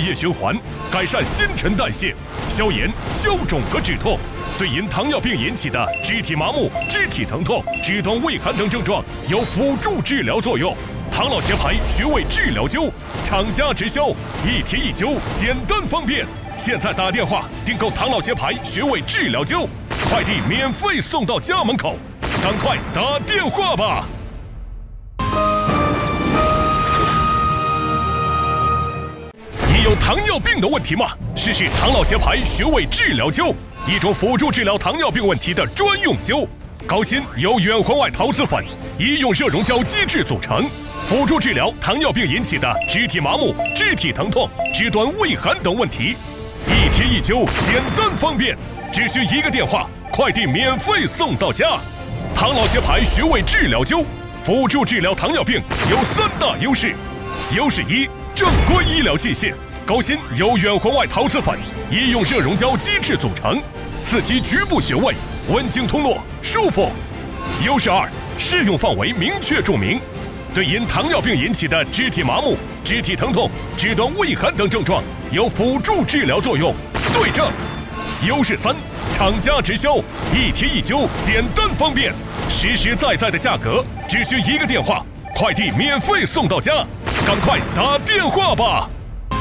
液循环，改善新陈代谢，消炎、消肿和止痛。对因糖尿病引起的肢体麻木、肢体疼痛、肢端畏寒等症状有辅助治疗作用。唐老协牌穴位治疗灸，厂家直销，一贴一灸，简单方便。现在打电话订购唐老协牌穴位治疗灸，快递免费送到家门口，赶快打电话吧！你有糖尿病的问题吗？试试唐老协牌穴位治疗灸，一种辅助治疗糖尿病问题的专用灸。高锌由远环外陶瓷粉、医用热熔胶基质组成，辅助治疗糖尿病引起的肢体麻木、肢体疼痛、肢端畏寒等问题。一贴一灸，简单方便，只需一个电话，快递免费送到家。唐老协牌穴位治疗灸，辅助治疗糖尿病有3大优势。优势1：正规医疗器械，高锌由远环外陶瓷粉、医用热熔胶基质组成，刺激局部穴位，温经通络，舒服。优势2：适用范围明确注明，对因糖尿病引起的肢体麻木、肢体疼痛、肢端畏寒等症状有辅助治疗作用。对症。优势3：厂家直销，一贴一灸，简单方便，实实在在的价格，只需一个电话，快递免费送到家，赶快打电话吧！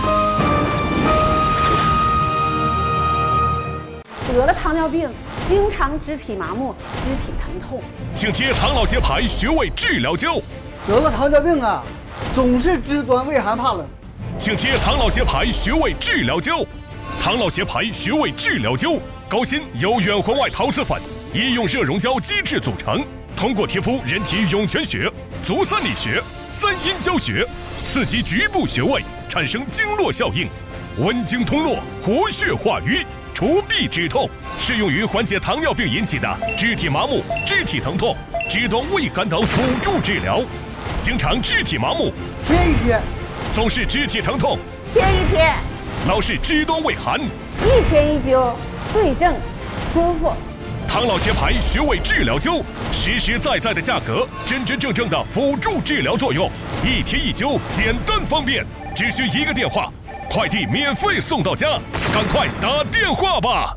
得了糖尿病，经常肢体麻木、肢体疼痛， 请贴唐老协牌穴位治疗灸。 得了糖尿病啊，总是肢端畏寒怕冷， 请贴唐老协牌穴位治疗灸。唐老协牌穴位治疗灸，高锌由远环外陶瓷粉、医用热熔胶基质组成，通过贴敷人体涌泉穴、足三里穴、三阴交穴，刺激局部穴位，产生经络效应，温经通络，活血化瘀，除痹止痛，适用于缓解糖尿病引起的肢体麻木、肢体疼痛、肢端畏寒等辅助治疗。经常肢体麻木， 贴一贴； 总是肢体疼痛， 贴一贴； 老是肢端畏寒， 一贴一灸，对症，舒服。 唐老协牌穴位治疗灸，实实在在的价格，真真正正的辅助治疗作用，一贴一灸，简单方便，只需一个电话，快递免费送到家，赶快打电话吧！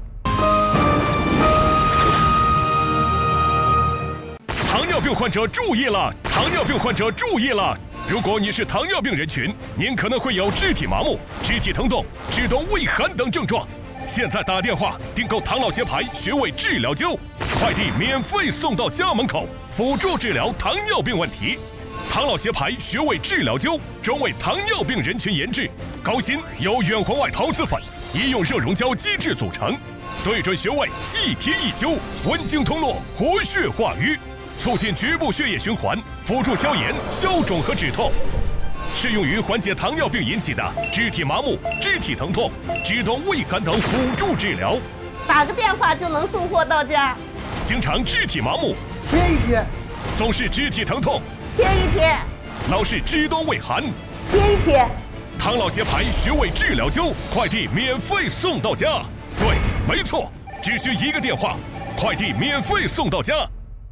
糖尿病患者注意了！糖尿病患者注意了！如果你是糖尿病人群，您可能会有肢体麻木、肢体疼痛、肢端畏寒等症状。现在打电话订购唐老协牌穴位治疗灸，快递免费送到家门口，辅助治疗糖尿病问题。唐老协牌穴位治疗灸专为糖尿病人群研制，高锌由远环外陶瓷粉、医用热熔胶基质组成，对准穴位，一贴一灸，温经通络，活血化瘀，促进局部血液循环，辅助消炎、消肿和止痛。适用于缓解糖尿病引起的肢体麻木、肢体疼痛、肢端畏寒等辅助治疗。 打个电话就能送货到家。 经常肢体麻木， 贴一贴； 总是肢体疼痛， 贴一贴； 老是肢端畏寒， 贴一贴。 唐老协牌穴位治疗灸，快递免费送到家。对，没错，只需一个电话，快递免费送到家。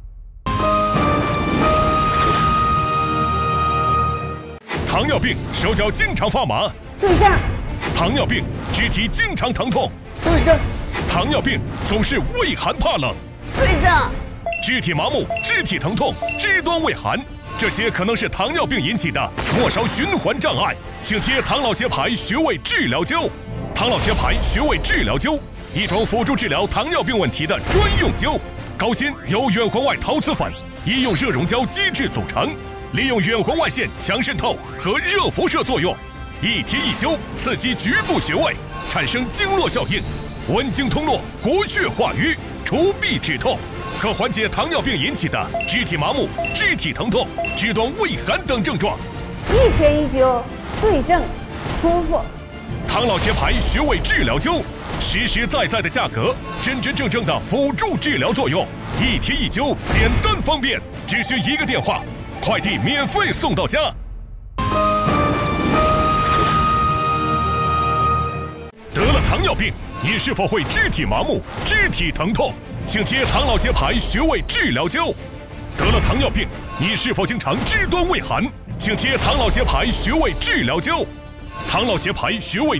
糖尿病手脚经常发麻， 对症。 糖尿病肢体经常疼痛， 对症。 糖尿病总是畏寒怕冷， 对症。 肢体麻木、肢体疼痛、肢端畏寒，这些可能是糖尿病引起的末梢循环障碍，请贴唐老协牌穴位治疗灸。唐老协牌穴位治疗灸，一种辅助治疗糖尿病问题的专用灸，高锌由远环外陶瓷粉、医用热熔胶基质组成，利用远环外线强渗透和热辐射作用，一贴一灸，刺激局部穴位，产生经络效应，温经通络，活血化瘀，除痹止痛，可缓解糖尿病引起的肢体麻木、肢体疼痛、肢端畏寒等症状。 一贴一灸，对症，舒服。 唐老协牌穴位治疗灸，实实在在的价格，真真正正的辅助治疗作用，一贴一灸，简单方便，只需一个电话，快递免费送到家。得了糖尿病，你是否会肢体麻木、肢体疼痛？请贴唐老协牌穴位治疗灸。得了糖尿病，你是否经常肢端畏寒？请贴唐老协牌穴位治疗灸。唐老协牌穴位